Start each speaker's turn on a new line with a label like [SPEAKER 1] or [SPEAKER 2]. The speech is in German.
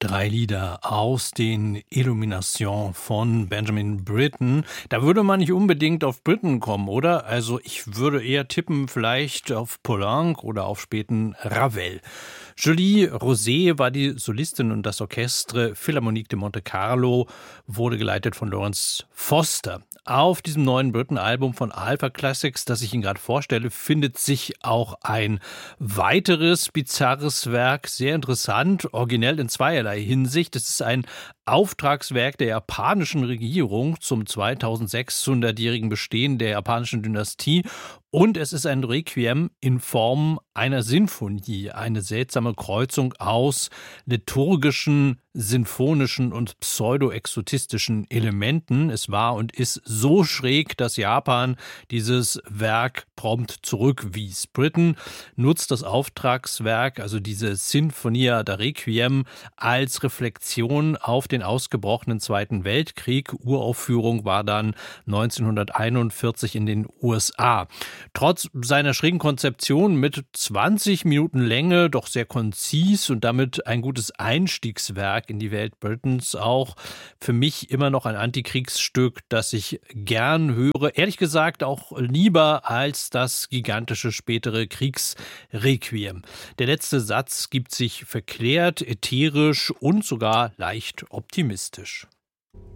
[SPEAKER 1] 3 Lieder aus den Illuminations von Benjamin Britten. Da würde man nicht unbedingt auf Britten kommen, oder? Also ich würde eher tippen vielleicht auf Poulenc oder auf späten Ravel. Julie Rosé war die Solistin und das Orchestre Philharmonique de Monte Carlo wurde geleitet von Lawrence Foster. Auf diesem neuen Britten-Album von Alpha Classics, das ich Ihnen gerade vorstelle, findet sich auch ein weiteres bizarres Werk, sehr interessant, originell in zweierlei Hinsicht. Es ist ein Auftragswerk der japanischen Regierung zum 2600-jährigen Bestehen der japanischen Dynastie und es ist ein Requiem in Form einer Sinfonie, eine seltsame Kreuzung aus liturgischen, sinfonischen und pseudoexotistischen Elementen. Es war und ist so schräg, dass Japan dieses Werk prompt zurückwies. Britten nutzt das Auftragswerk, also diese Sinfonia da Requiem, als Reflexion auf den ausgebrochenen Zweiten Weltkrieg. Uraufführung war dann 1941 in den USA. Trotz seiner schrägen Konzeption mit 20 Minuten Länge, doch sehr konzis und damit ein gutes Einstiegswerk in die Welt Britens, auch für mich immer noch ein Antikriegsstück, das ich gern höre. Ehrlich gesagt auch lieber als das gigantische spätere Kriegsrequiem. Der letzte Satz gibt sich verklärt, ätherisch und sogar leicht optimistisch.